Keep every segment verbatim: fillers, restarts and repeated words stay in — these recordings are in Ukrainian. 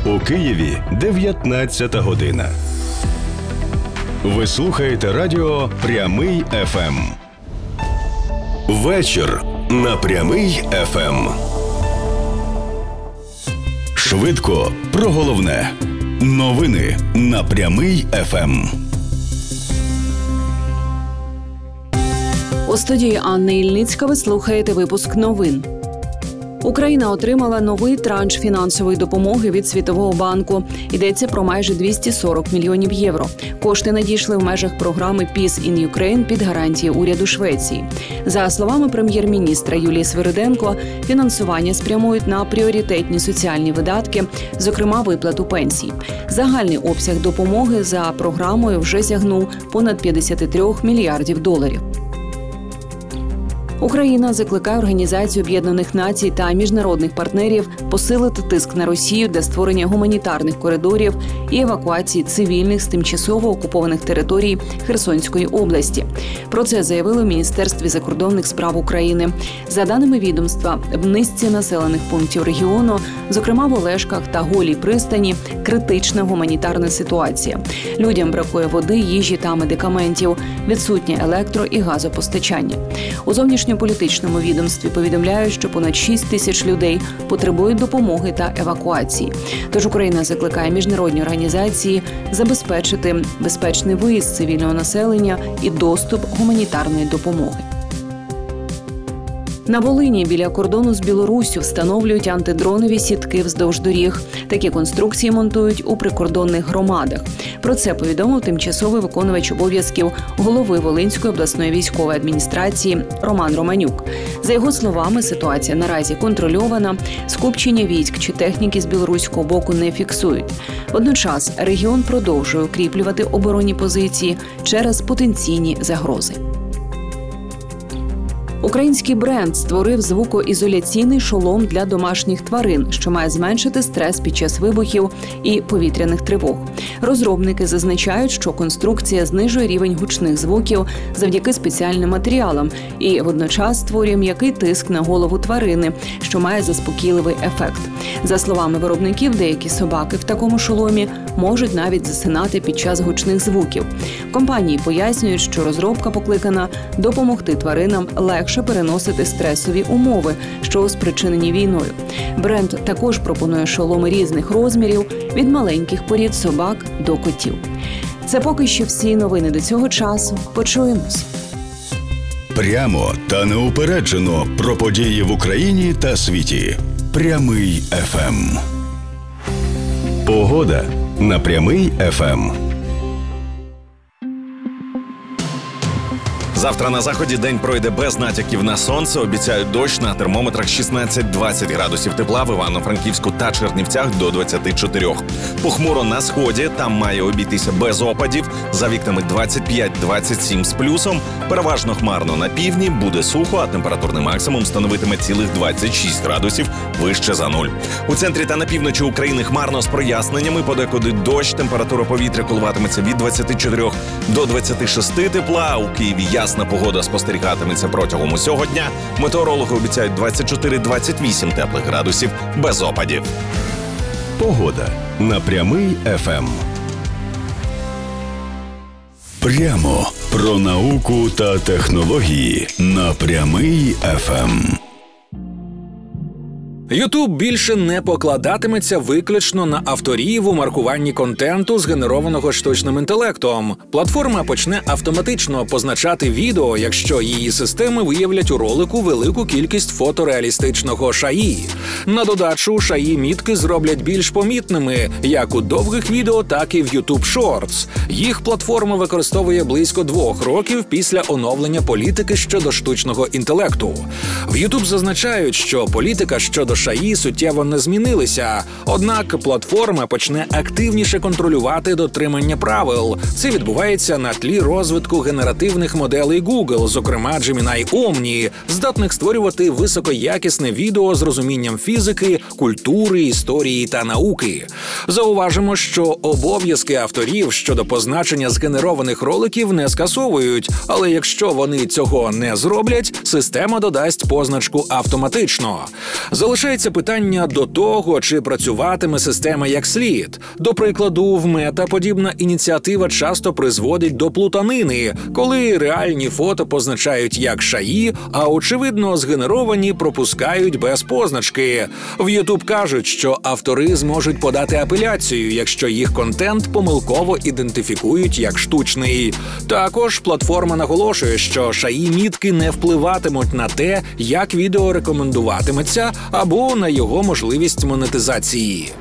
У Києві дев'ятнадцята година. Ви слухаєте радіо «Прямий еф ем». Вечір на «Прямий еф ем». Швидко про головне. Новини на «Прямий еф ем». У студії Анна Ільницька ви слухаєте випуск новин. Україна отримала новий транш фінансової допомоги від Світового банку. Йдеться про майже двісті сорок мільйонів євро. Кошти надійшли в межах програми Peace in Ukraine під гарантії уряду Швеції. За словами прем'єр-міністра Юлії Свириденко, фінансування спрямують на пріоритетні соціальні видатки, зокрема виплату пенсій. Загальний обсяг допомоги за програмою вже сягнув понад п'ятдесят три мільярдів доларів. Україна закликає Організацію Об'єднаних Націй та міжнародних партнерів посилити тиск на Росію для створення гуманітарних коридорів і евакуації цивільних з тимчасово окупованих територій Херсонської області. Про це заявили в Міністерстві закордонних справ України. За даними відомства, в низці населених пунктів регіону, зокрема в Олешках та Голій пристані, критична гуманітарна ситуація. Людям бракує води, їжі та медикаментів, відсутнє електро- і газопостачання. У зовнішньому політичному відомстві повідомляють, що понад шість тисяч людей потребують допомоги та евакуації. Тож Україна закликає міжнародні організації забезпечити безпечний виїзд цивільного населення і доступ гуманітарної допомоги. На Волині біля кордону з Білоруссю встановлюють антидронові сітки вздовж доріг. Такі конструкції монтують у прикордонних громадах. Про це повідомив тимчасовий виконувач обов'язків голови Волинської обласної військової адміністрації Роман Романюк. За його словами, ситуація наразі контрольована, скупчення військ чи техніки з білоруського боку не фіксують. Водночас регіон продовжує укріплювати оборонні позиції через потенційні загрози. Український бренд створив звукоізоляційний шолом для домашніх тварин, що має зменшити стрес під час вибухів і повітряних тривог. Розробники зазначають, що конструкція знижує рівень гучних звуків завдяки спеціальним матеріалам і водночас створює м'який тиск на голову тварини, що має заспокійливий ефект. За словами виробників, деякі собаки в такому шоломі можуть навіть засинати під час гучних звуків. В компанії пояснюють, що розробка покликана допомогти тваринам легше переносити стресові умови, що спричинені війною. Бренд також пропонує шоломи різних розмірів, від маленьких порід собак до котів. Це поки що всі новини до цього часу. Почуємось. Прямо та неупереджено про події в Україні та світі. Прямий еф ем. Погода на Прямий еф ем. Завтра на заході день пройде без натяків на сонце. Обіцяють дощ, на термометрах шістнадцять-двадцять градусів тепла, в Івано-Франківську та Чернівцях до двадцять чотири. Похмуро на сході, там має обійтися без опадів, за вікнами двадцять п'ять-двадцять сім з плюсом. Переважно хмарно на півдні, буде сухо, а температурний максимум становитиме цілих двадцять шість градусів вище за нуль. У центрі та на півночі України хмарно з проясненнями, подекуди дощ, температура повітря коливатиметься від двадцяти чотирьох до двадцяти шести тепла, у Києві ясно. Ясна погода спостерігатиметься протягом усього дня. Метеорологи обіцяють двадцять чотири-двадцять вісім теплих градусів без опадів. Погода на Прямий еф ем. Прямо про науку та технології на Прямий еф ем. Ютуб більше не покладатиметься виключно на авторів у маркуванні контенту, згенерованого штучним інтелектом. Платформа почне автоматично позначати відео, якщо її системи виявлять у ролику велику кількість фотореалістичного шаї. На додачу, шаї-мітки зроблять більш помітними як у довгих відео, так і в YouTube Shorts. Їх платформа використовує близько двох років після оновлення політики щодо штучного інтелекту. В YouTube зазначають, що політика щодо шаї суттєво не змінилися. Однак платформа почне активніше контролювати дотримання правил. Це відбувається на тлі розвитку генеративних моделей Google, зокрема Gemini Omni, здатних створювати високоякісне відео з розумінням фізики, культури, історії та науки. Зауважимо, що обов'язки авторів щодо позначення згенерованих роликів не скасовують, але якщо вони цього не зроблять, система додасть позначку автоматично. Залишається Залишається питання до того, чи працюватиме система як слід. До прикладу, в Мета подібна ініціатива часто призводить до плутанини, коли реальні фото позначають як шаї, а очевидно згенеровані пропускають без позначки. В YouTube кажуть, що автори зможуть подати апеляцію, якщо їх контент помилково ідентифікують як штучний. Також платформа наголошує, що шаї-мітки не впливатимуть на те, як відео рекомендуватиметься, або на його можливість монетизації.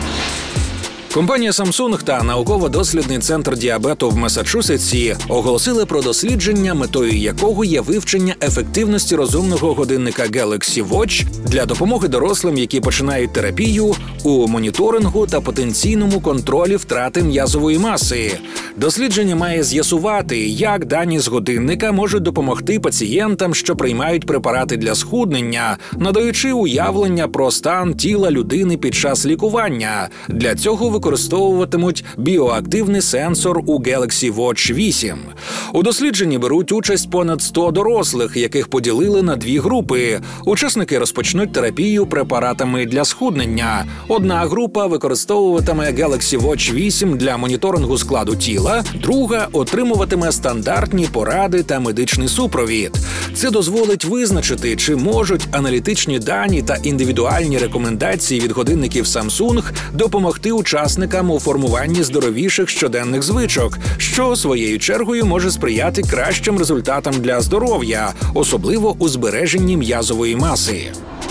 Компанія Samsung та науково-дослідний центр діабету в Масачусетсі оголосили про дослідження, метою якого є вивчення ефективності розумного годинника Galaxy Watch для допомоги дорослим, які починають терапію, у моніторингу та потенційному контролі втрати м'язової маси. Дослідження має з'ясувати, як дані з годинника можуть допомогти пацієнтам, що приймають препарати для схуднення, надаючи уявлення про стан тіла людини під час лікування. Для цього використовуватимуть біоактивний сенсор у Galaxy Watch вісім. У дослідженні беруть участь понад сто дорослих, яких поділили на дві групи. Учасники розпочнуть терапію препаратами для схуднення. Одна група використовуватиме Galaxy Watch вісім для моніторингу складу тіла, друга отримуватиме стандартні поради та медичний супровід. Це дозволить визначити, чи можуть аналітичні дані та індивідуальні рекомендації від годинників Samsung допомогти учасникам у формуванні здоровіших щоденних звичок, що своєю чергою може сприяти кращим результатам для здоров'я, особливо у збереженні м'язової маси.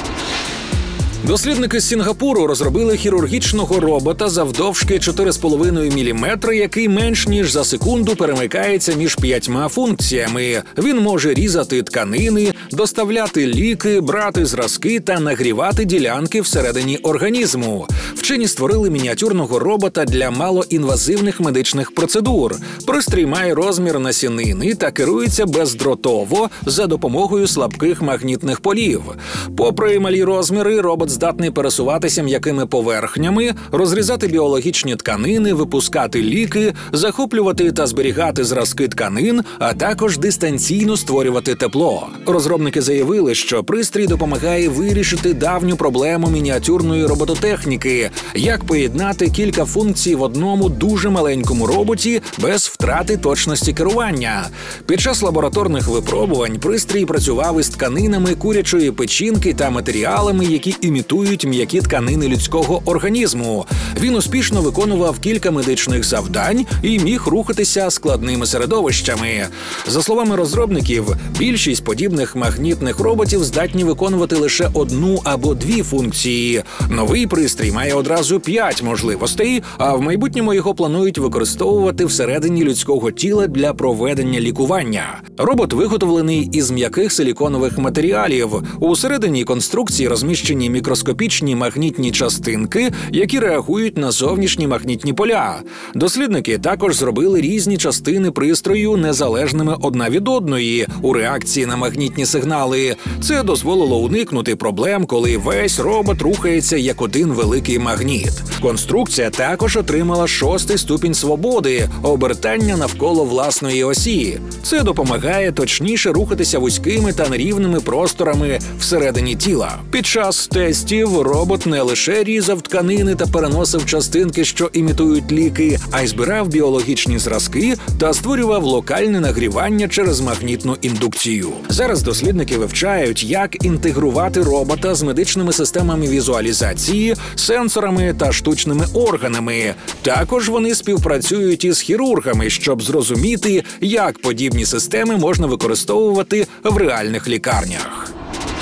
Дослідники з Сінгапуру розробили хірургічного робота завдовжки чотири з половиною міліметри, який менш ніж за секунду перемикається між п'ятьма функціями. Він може різати тканини, доставляти ліки, брати зразки та нагрівати ділянки всередині організму. Вчені створили мініатюрного робота для малоінвазивних медичних процедур. Пристрій має розмір насінини та керується бездротово за допомогою слабких магнітних полів. Попри малі розміри, робот здатний пересуватися м'якими поверхнями, розрізати біологічні тканини, випускати ліки, захоплювати та зберігати зразки тканин, а також дистанційно створювати тепло. Розробники заявили, що пристрій допомагає вирішити давню проблему мініатюрної робототехніки – як поєднати кілька функцій в одному дуже маленькому роботі без втрати точності керування. Під час лабораторних випробувань пристрій працював із тканинами курячої печінки та матеріалами, які імітують м'які тканини людського організму. Він успішно виконував кілька медичних завдань і міг рухатися складними середовищами. За словами розробників, більшість подібних магнітних роботів здатні виконувати лише одну або дві функції. Новий пристрій має одразу п'ять можливостей, а в майбутньому його планують використовувати всередині людського тіла для проведення лікування. Робот виготовлений із м'яких силіконових матеріалів. Усередині конструкції розміщені мікроскопічні магнітні частинки, які реагують на зовнішні магнітні поля. Дослідники також зробили різні частини пристрою незалежними одна від одної у реакції на магнітні сигнали. Це дозволило уникнути проблем, коли весь робот рухається як один великий магніт. Конструкція також отримала шостий ступінь свободи – обертання навколо власної осі. Це допомагає точніше рухатися вузькими та нерівними просторами всередині тіла. Під час тестів робот не лише різав тканини та переносив частинки, що імітують ліки, а й збирав біологічні зразки та створював локальне нагрівання через магнітну індукцію. Зараз дослідники вивчають, як інтегрувати робота з медичними системами візуалізації, сенсорами та штучними органами. Також вони співпрацюють із хірургами, щоб зрозуміти, як подібні системи можна використовувати в реальних лікарнях.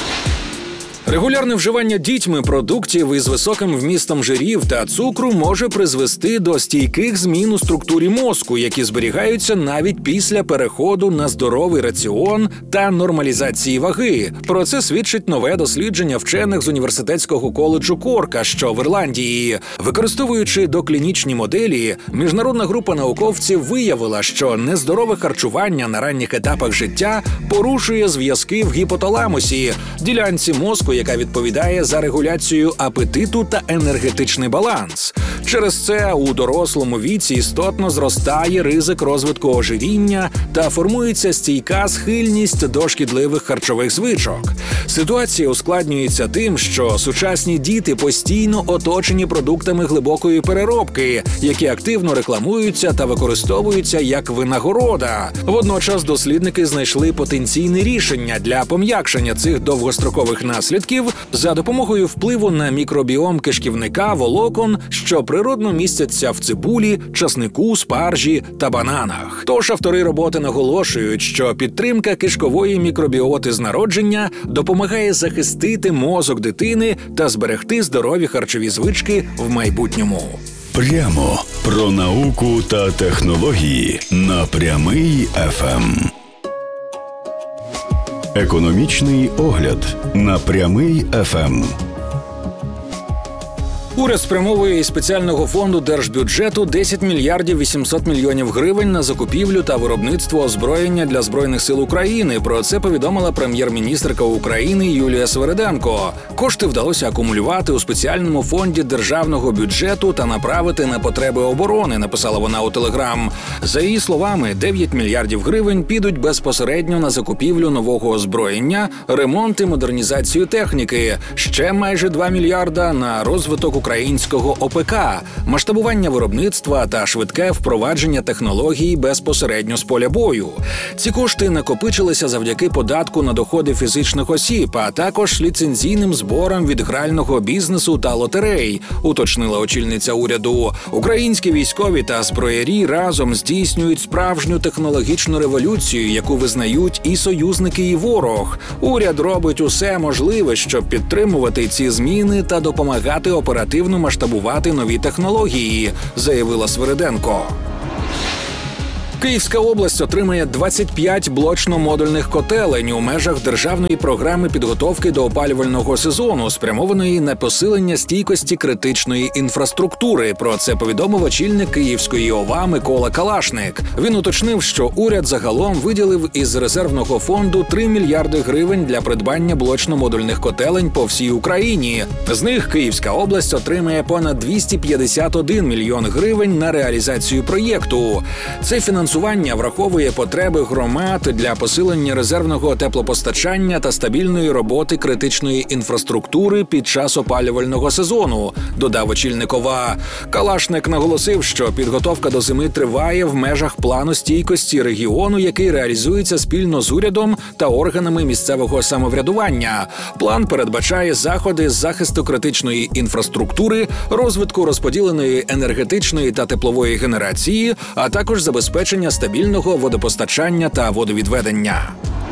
Регулярне вживання дітьми продуктів із високим вмістом жирів та цукру може призвести до стійких змін у структурі мозку, які зберігаються навіть після переходу на здоровий раціон та нормалізації ваги. Про це свідчить нове дослідження вчених з університетського коледжу Корка, що в Ірландії. Використовуючи доклінічні моделі, міжнародна група науковців виявила, що нездорове харчування на ранніх етапах життя порушує зв'язки в гіпоталамусі, ділянці мозку, яка відповідає за регуляцію апетиту та енергетичний баланс. Через це у дорослому віці істотно зростає ризик розвитку ожиріння та формується стійка схильність до шкідливих харчових звичок. Ситуація ускладнюється тим, що сучасні діти постійно оточені продуктами глибокої переробки, які активно рекламуються та використовуються як винагорода. Водночас дослідники знайшли потенційне рішення для пом'якшення цих довгострокових наслідків за допомогою впливу на мікробіом кишківника волокон, що природно містяться в цибулі, часнику, спаржі та бананах. Тож автори роботи наголошують, що підтримка кишкової мікробіоти з народження допомагає захистити мозок дитини та зберегти здорові харчові звички в майбутньому. Прямо про науку та технології на Прямий еф ем. Економічний огляд на Прямий еф ем. Уряд спрямовує із спеціального фонду держбюджету десять мільярдів вісімсот мільйонів гривень на закупівлю та виробництво озброєння для Збройних сил України. Про це повідомила прем'єр-міністерка України Юлія Свериденко. Кошти вдалося акумулювати у спеціальному фонді державного бюджету та направити на потреби оборони, написала вона у Телеграм. За її словами, дев'ять мільярдів гривень підуть безпосередньо на закупівлю нового озброєння, ремонт і модернізацію техніки. Ще майже два мільярда на розвиток українського о пе ка, масштабування виробництва та швидке впровадження технологій безпосередньо з поля бою. Ці кошти накопичилися завдяки податку на доходи фізичних осіб, а також ліцензійним зборам від грального бізнесу та лотерей, уточнила очільниця уряду. Українські військові та зброярі разом здійснюють справжню технологічну революцію, яку визнають і союзники, і ворог. Уряд робить усе можливе, щоб підтримувати ці зміни та допомагати оперативно масштабувати нові технології, заявила Свериденко. Київська область отримає двадцять п'ять блочно-модульних котелень у межах державної програми підготовки до опалювального сезону, спрямованої на посилення стійкості критичної інфраструктури. Про це повідомив очільник Київської ОВА Микола Калашник. Він уточнив, що уряд загалом виділив із резервного фонду три мільярди гривень для придбання блочно-модульних котелень по всій Україні. З них Київська область отримає понад двісті п'ятдесят один мільйон гривень на реалізацію проєкту. Це фінансування Фінансування враховує потреби громад для посилення резервного теплопостачання та стабільної роботи критичної інфраструктури під час опалювального сезону, додав очільник ОВА. Калашник наголосив, що підготовка до зими триває в межах плану стійкості регіону, який реалізується спільно з урядом та органами місцевого самоврядування. План передбачає заходи з захисту критичної інфраструктури, розвитку розподіленої енергетичної та теплової генерації, а також забезпечення стабільного водопостачання та водовідведення.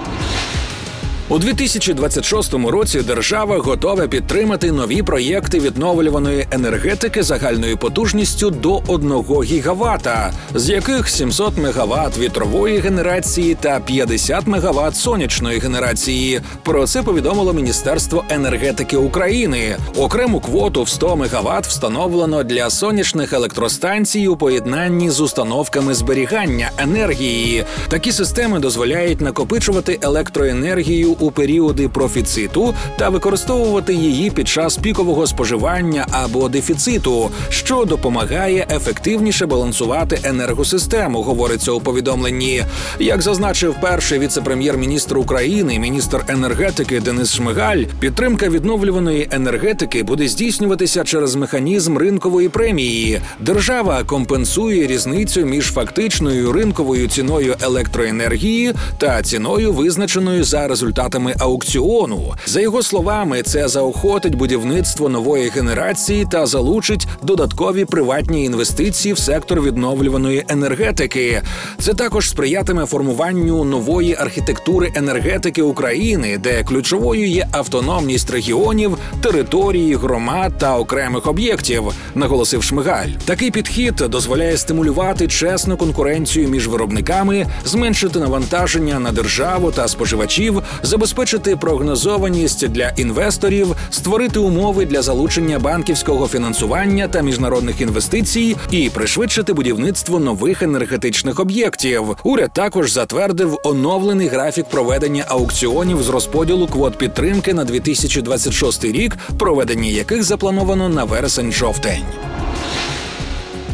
У дві тисячі двадцять шостому році держава готова підтримати нові проєкти відновлюваної енергетики загальною потужністю до одного гігавата, з яких сімсот мегават вітрової генерації та п'ятдесят мегават сонячної генерації. Про це повідомило Міністерство енергетики України. Окрему квоту в сто мегават встановлено для сонячних електростанцій у поєднанні з установками зберігання енергії. Такі системи дозволяють накопичувати електроенергію у періоди профіциту та використовувати її під час пікового споживання або дефіциту, що допомагає ефективніше балансувати енергосистему, говориться у повідомленні. Як зазначив перший віце-прем'єр-міністр України, міністр енергетики Денис Шмигаль, підтримка відновлюваної енергетики буде здійснюватися через механізм ринкової премії. Держава компенсує різницю між фактичною ринковою ціною електроенергії та ціною, визначеною за результатами аукціону. За його словами, це заохотить будівництво нової генерації та залучить додаткові приватні інвестиції в сектор відновлюваної енергетики. Це також сприятиме формуванню нової архітектури енергетики України, де ключовою є автономність регіонів, території, громад та окремих об'єктів, наголосив Шмигаль. Такий підхід дозволяє стимулювати чесну конкуренцію між виробниками, зменшити навантаження на державу та споживачів, забезпечити прогнозованість для інвесторів, створити умови для залучення банківського фінансування та міжнародних інвестицій і пришвидшити будівництво нових енергетичних об'єктів. Уряд також затвердив оновлений графік проведення аукціонів з розподілу квот підтримки на дві тисячі двадцять шостий рік, проведення яких заплановано на вересень-жовтень.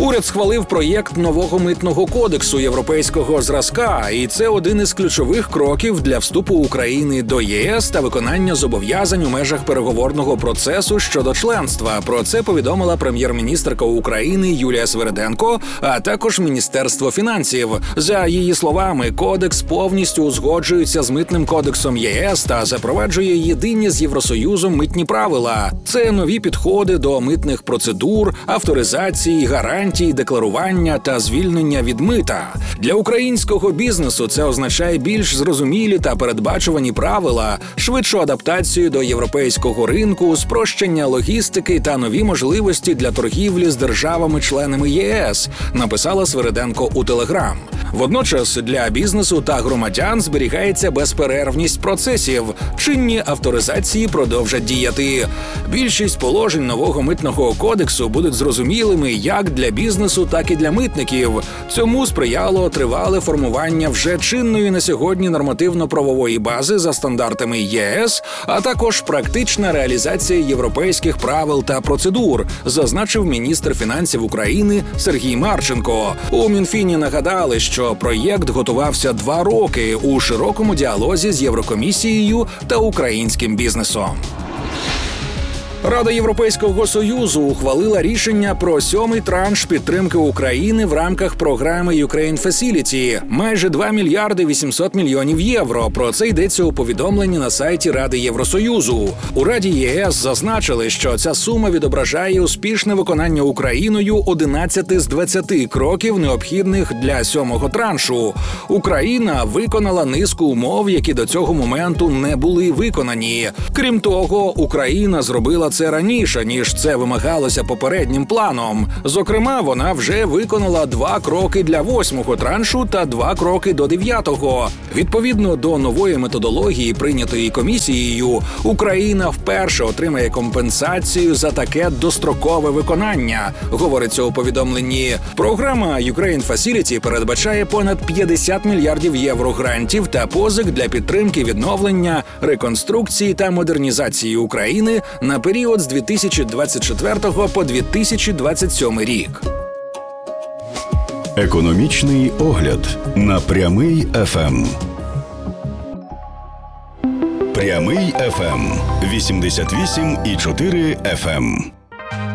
Уряд схвалив проєкт нового митного кодексу європейського зразка, і це один із ключових кроків для вступу України до ЄС та виконання зобов'язань у межах переговорного процесу щодо членства. Про це повідомила прем'єр-міністерка України Юлія Свериденко, а також Міністерство фінансів. За її словами, кодекс повністю узгоджується з митним кодексом ЄС та запроваджує єдині з Євросоюзом митні правила. Це нові підходи до митних процедур, авторизації, гарантій, декларування та звільнення від мита. Для українського бізнесу це означає більш зрозумілі та передбачувані правила, швидшу адаптацію до європейського ринку, спрощення логістики та нові можливості для торгівлі з державами-членами ЄС, написала Свериденко у Телеграм. Водночас для бізнесу та громадян зберігається безперервність процесів. Чинні авторизації продовжать діяти. Більшість положень нового митного кодексу будуть зрозумілими як для бізнесу, так і для митників. Цьому сприяло тривале формування вже чинної на сьогодні нормативно-правової бази за стандартами ЄС, а також практична реалізація європейських правил та процедур, зазначив міністр фінансів України Сергій Марченко. У Мінфіні нагадали, що що проєкт готувався два роки у широкому діалозі з Єврокомісією та українським бізнесом. Рада Європейського Союзу ухвалила рішення про сьомий транш підтримки України в рамках програми Ukraine Facility – майже два мільярди вісімсот мільйонів євро. Про це йдеться у повідомленні на сайті Ради Євросоюзу. У Раді ЄС зазначили, що ця сума відображає успішне виконання Україною одинадцяти з двадцяти кроків, необхідних для сьомого траншу. Україна виконала низку умов, які до цього моменту не були виконані. Крім того, Україна зробила це раніше, ніж це вимагалося попереднім планом. Зокрема, вона вже виконала два кроки для восьмого траншу та два кроки до дев'ятого. Відповідно до нової методології, прийнятої комісією, Україна вперше отримає компенсацію за таке дострокове виконання, говориться у повідомленні. Програма Ukraine Facility передбачає понад п'ятдесят мільярдів євро грантів та позик для підтримки відновлення, реконструкції та модернізації України на період з дві тисячі двадцять четвертого по дві тисячі двадцять сьомий рік. Економічний огляд на Прямий еф ем. Прямий еф ем. вісімдесят вісім і чотири еф ем.